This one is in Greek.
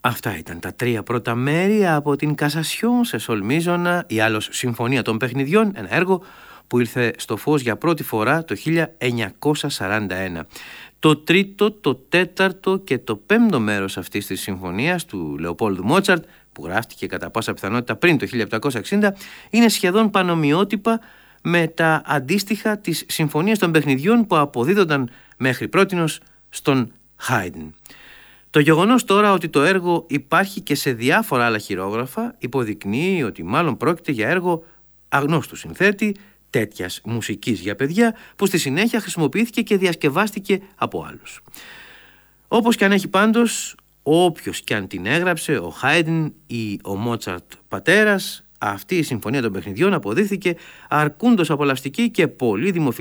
Αυτά ήταν τα τρία πρώτα μέρη από την Cassation σε Sol μίζωνα, ή άλλως Συμφωνία των Παιχνιδιών, ένα έργο που ήρθε στο φως για πρώτη φορά το 1941. Το τρίτο, το τέταρτο και το πέμπτο μέρος αυτής της συμφωνίας του Λεοπόλδου Μότσαρτ, που γράφτηκε κατά πάσα πιθανότητα πριν το 1760, είναι σχεδόν πανομοιότυπα με τα αντίστοιχα της Συμφωνίας των Παιχνιδιών που αποδίδονταν μέχρι πρότινος στον Χάιντν. Το γεγονός τώρα ότι το έργο υπάρχει και σε διάφορα άλλα χειρόγραφα υποδεικνύει ότι μάλλον πρόκειται για έργο αγνώστου συνθέτη, τέτοιας μουσικής για παιδιά, που στη συνέχεια χρησιμοποιήθηκε και διασκευάστηκε από άλλους. Όπως και αν έχει πάντως, όποιος και αν την έγραψε, ο Χάιντν ή ο Μότσαρτ πατέρας, αυτή η Συμφωνία των Παιχνιδιών αποδείχθηκε αρκούντος απολαυστική και πολύ δημοφιλή